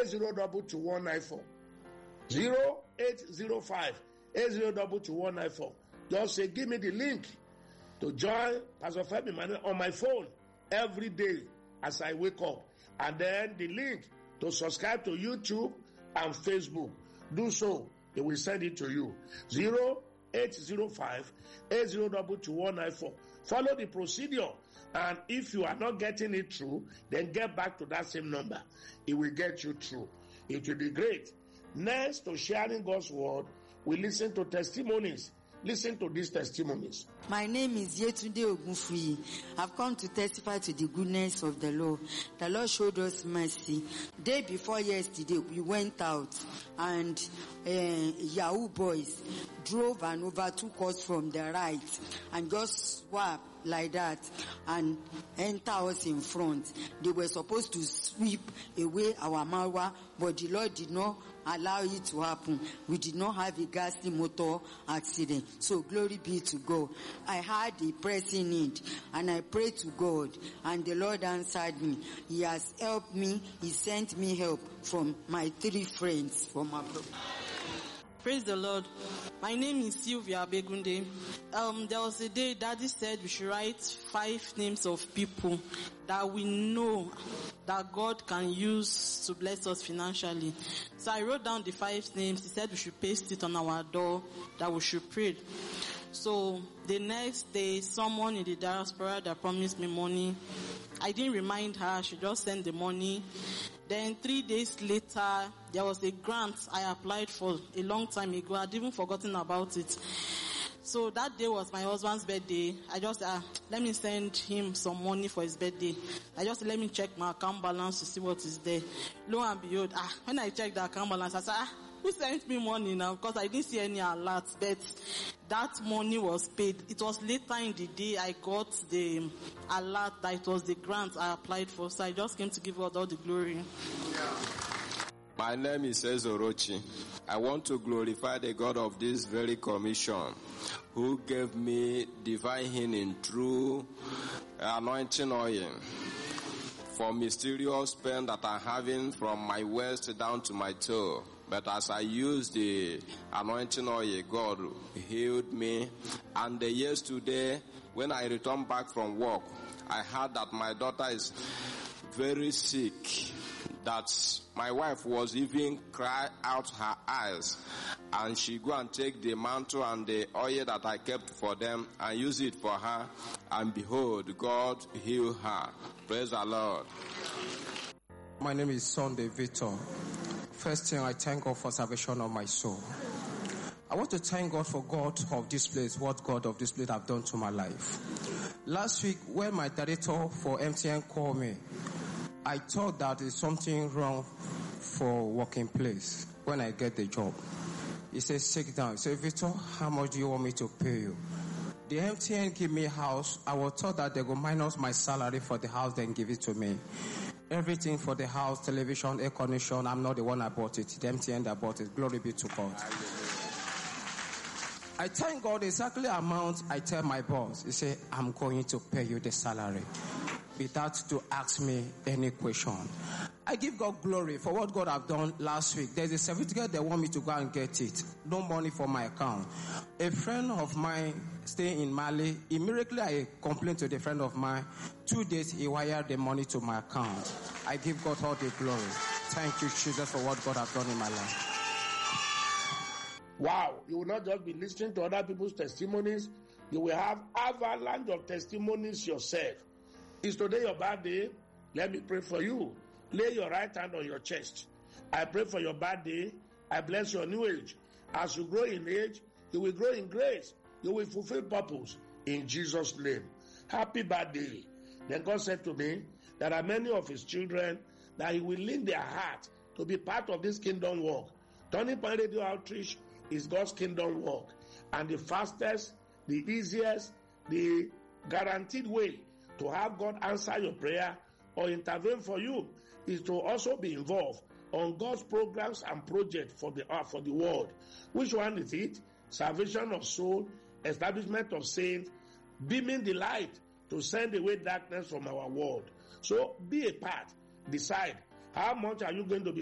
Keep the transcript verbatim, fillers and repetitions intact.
eight zero two two one nine four. zero eight zero five eight zero two two one nine four. Just say, give me the link to join Pastor Femi Manuel on my phone every day as I wake up. And then the link to subscribe to YouTube and Facebook. Do so. It will send it to you. zero eight zero five eight zero two two one nine four. Follow the procedure. And if you are not getting it through, then get back to that same number. It will get you through. It will be great. Next to sharing God's word, we listen to testimonies. Listen to these testimonies. My name is Yetunde Ogunfuyi. I've come to testify to the goodness of the Lord. The Lord showed us mercy. Day before yesterday, we went out and uh, Yahoo boys drove and overtook us from the right and just swapped like that and enter us in front. They were supposed to sweep away our marwa, but the Lord did not allow it to happen. We did not have a ghastly motor accident. So glory be to God. I had a pressing need and I prayed to God and the Lord answered me. He has helped me. He sent me help from my three friends from abroad. Praise the Lord. My name is Sylvia Begunde. Um, there was a day Daddy said we should write five names of people that we know that God can use to bless us financially. So I wrote down the five names. He said we should paste it on our door, that we should pray. So the next day, someone in the diaspora that promised me money, I didn't remind her. She just sent the money. Then three days later, there was a grant I applied for a long time ago. I'd even forgotten about it. So that day was my husband's birthday. I just, uh, let me send him some money for his birthday. I just, let me check my account balance to see what is there. Lo and behold, ah, when I checked the account balance, I said, ah, who sent me money now? Because I didn't see any alert. But that money was paid. It was later in the day I got the alert that it was the grant I applied for. So I just came to give God all the glory. My name is Ezorochi. I want to glorify the God of this very commission who gave me divine healing through anointing oil for mysterious pain that I'm having from my waist down to my toe. But as I used the anointing oil, God healed me. And the yesterday, when I returned back from work, I heard that my daughter is very sick, that my wife was even cry out her eyes, and she go and take the mantle and the oil that I kept for them and use it for her, and behold, God healed her. Praise the Lord. My name is Sunday Victor. First thing, I thank God for salvation of my soul. I want to thank God for God of this place, what God of this place have done to my life. Last week, when my director for M T N called me, I thought that there's something wrong for working place when I get the job. He said, sit down. He said, Victor, how much do you want me to pay you? The M T N give me a house. I was told that they go minus my salary for the house, then give it to me. Everything for the house, television, air condition, I'm not the one that bought it. The M T N that bought it. Glory be to God. I thank God exactly the amount I tell my boss. He said, I'm going to pay you the salary without to ask me any question. I give God glory for what God have done last week. There's a certificate they want me to go and get it. No money for my account. A friend of mine staying in Mali, immediately I complained to the friend of mine. Two days he wired the money to my account. I give God all the glory. Thank you, Jesus, for what God has done in my life. Wow, you will not just be listening to other people's testimonies. You will have avalanche of testimonies yourself. Is today your birthday? Let me pray for you. Lay your right hand on your chest. I pray for your birthday. I bless your new age. As you grow in age, you will grow in grace. You will fulfill purpose in Jesus' name. Happy birthday. Then God said to me, there are many of his children that he will link their heart to be part of this kingdom work. Turning Point Radio Outreach is God's kingdom work. And the fastest, the easiest, the guaranteed way to have God answer your prayer or intervene for you is to also be involved on God's programs and projects for the uh, for the world. Which one is it? Salvation of soul, establishment of saints, beaming the light to send away darkness from our world. So be a part. Decide how much are you going to be